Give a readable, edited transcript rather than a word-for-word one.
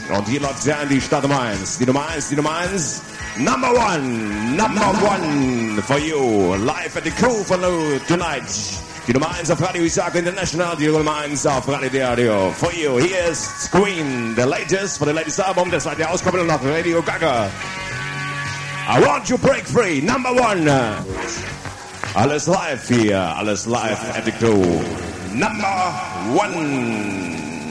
Und hier läuft ja in die Stadt Nummer 1. Die Nummer 1, die Nummer 1. Number one for you. Live at the crew for tonight. Die Nummer 1 auf Radio Isaac International. Die Nummer 1 auf Radio. For you. Hier ist Queen, the latest, for the latest Album. Das war die Auskopplung nach Radio Gaga. I want you break free. Number 1. Alles live hier. Alles live at the crew. Number 1.